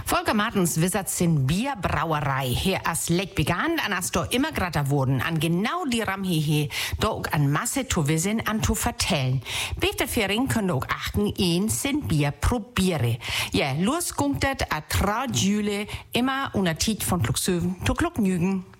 Volker Martens wisset sin Bierbrauerei hier as leck begann, an as do immer gratter wurden, an genau die Ram hier, do auch an Masse zu wissen, an zu vertellen. Beter Fering können auch achten, ihn sin Bier probiere. Ja, los gungt a tra Jule, immer una Tiet von Kluck 7 zu Kluck Nügen.